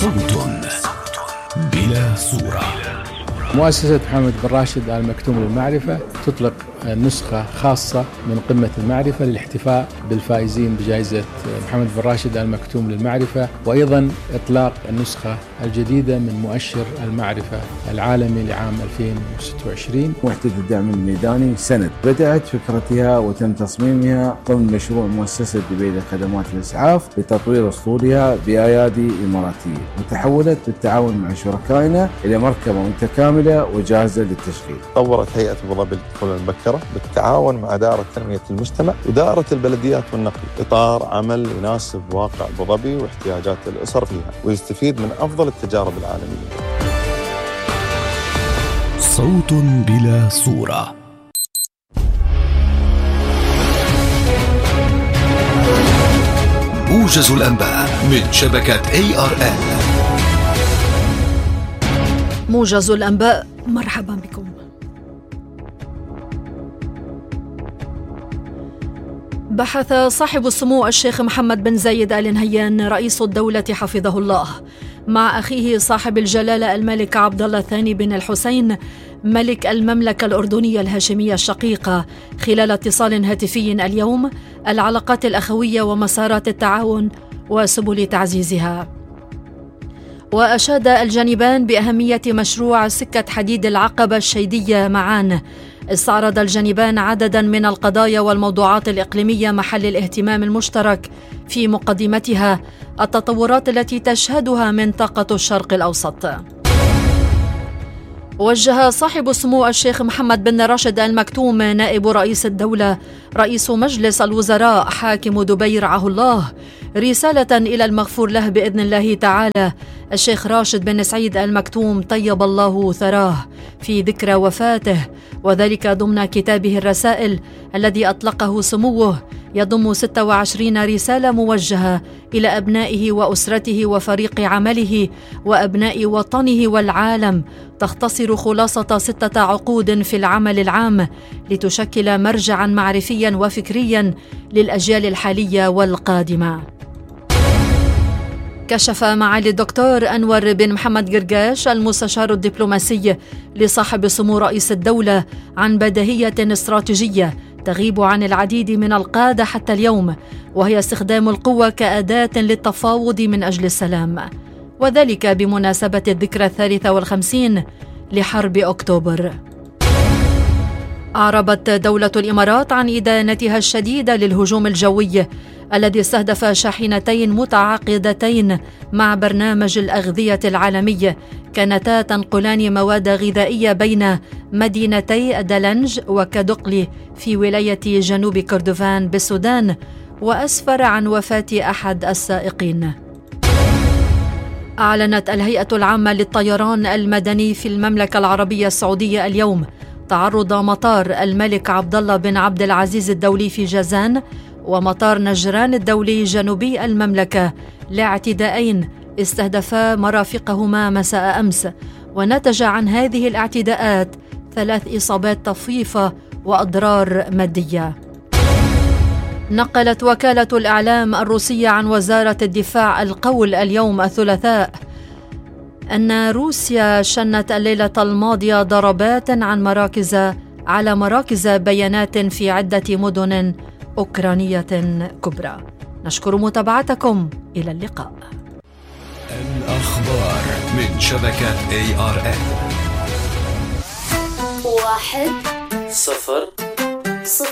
صوت بلا صورة. مؤسسة محمد بن راشد آل مكتوم للمعرفة تطلق نسخة خاصة من قمة المعرفة للاحتفاء بالفائزين بجائزة محمد بن راشد آل مكتوم للمعرفة، وأيضا إطلاق النسخة الجديدة من مؤشر المعرفة العالمي لعام 2026. وحدة الدعم الميداني سند بدأت فكرتها وتم تصميمها ضمن مشروع مؤسسة دبي لخدمات الإسعاف لتطوير أسطولها بأيادي إماراتية، وتحولت بالتعاون مع شركائنا إلى مركبة متكاملة وجاهزة للتشغيل. طورت هيئة أبو ظبي للطفولة المبكرة بالتعاون مع دائرة تنمية المجتمع ودائرة البلديات والنقل إطار عمل يناسب واقع أبو ظبي واحتياجات الأسر فيها ويستفيد من أفضل التجارب العالمية. صوت بلا صورة. موجز الأنباء من شبكة ARN. موجز الأنباء، مرحبا بكم. بحث صاحب السمو الشيخ محمد بن زايد آل نهيان رئيس الدولة حفظه الله مع أخيه صاحب الجلالة الملك عبد الله الثاني بن الحسين ملك المملكة الأردنية الهاشمية الشقيقة خلال اتصال هاتفي اليوم العلاقات الأخوية ومسارات التعاون وسبل تعزيزها. وأشاد الجانبان بأهمية مشروع سكة حديد العقبة الشيدية معان. استعرض الجانبان عددا من القضايا والموضوعات الإقليمية محل الاهتمام المشترك، في مقدمتها التطورات التي تشهدها منطقة الشرق الأوسط. وجه صاحب السمو الشيخ محمد بن راشد آل مكتوم نائب رئيس الدولة رئيس مجلس الوزراء حاكم دبي رعاه الله رسالة إلى المغفور له بإذن الله تعالى الشيخ راشد بن سعيد آل مكتوم طيب الله ثراه في ذكرى وفاته، وذلك ضمن كتابه الرسائل الذي أطلقه سموه يضم 26 رسالة موجهة إلى أبنائه وأسرته وفريق عمله وأبناء وطنه والعالم، تختصر خلاصة 6 عقود في العمل العام لتشكل مرجعا معرفيا وفكريا للأجيال الحالية والقادمة. كشف معالي الدكتور أنور بن محمد قرقاش المستشار الدبلوماسي لصاحب سمو رئيس الدولة عن بديهية استراتيجية تغيب عن العديد من القادة حتى اليوم، وهي استخدام القوة كأداة للتفاوض من أجل السلام، وذلك بمناسبة الذكرى 53 لحرب أكتوبر. أعربت دولة الإمارات عن إدانتها الشديدة للهجوم الجوي الذي استهدف شاحنتين متعاقدتين مع برنامج الأغذية العالمي كانتا تنقلان مواد غذائية بين مدينتي دلنج وكدقلي في ولاية جنوب كردفان بالسودان، وأسفر عن وفاة أحد السائقين. أعلنت الهيئة العامة للطيران المدني في المملكة العربية السعودية اليوم تعرض مطار الملك عبد الله بن عبد العزيز الدولي في جازان ومطار نجران الدولي جنوبي المملكة لاعتداءين استهدفا مرافقهما مساء أمس، ونتج عن هذه الاعتداءات 3 إصابات طفيفة وأضرار مادية. نقلت وكالة الإعلام الروسية عن وزارة الدفاع القول اليوم الثلاثاء أن روسيا شنت الليلة الماضية ضربات على مراكز بيانات في عدة مدن أوكرانية كبرى. نشكر متابعتكم، إلى اللقاء. الأخبار من شبكة ARN. 1 0 0